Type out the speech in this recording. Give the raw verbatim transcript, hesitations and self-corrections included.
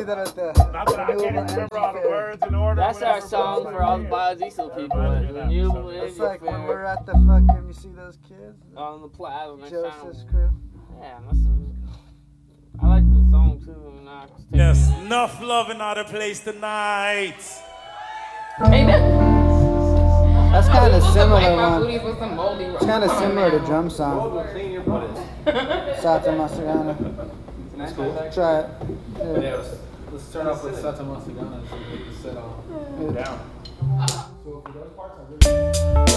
that at the. Not that I can't remember all the words in order. That's our song for all the biodiesel people. Renewable energy. It's like when we're at the fucking, you see those kids? On the plaza. Joseph's crew. Yeah, that's a, I like the song too. And I yes, enough love in our place tonight. Hey, that, that's kind of similar one. It's kind of similar to Drum Song. Sata Masagana. That's cool. Try it. Yeah, yeah let's, let's start off with Sata Masagana and see if we can set off. Yeah. Down. So for those parts, I really